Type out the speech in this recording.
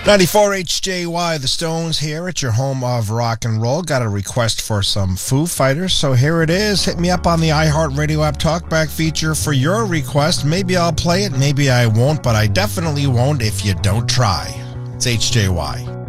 94 HJY, The Stones here at your home of rock and roll. Got a request for some Foo Fighters, so here it is. Hit me up on the iHeartRadio app talkback feature for your request. Maybe I'll play it, maybe I won't, but I definitely won't if you don't try. It's HJY.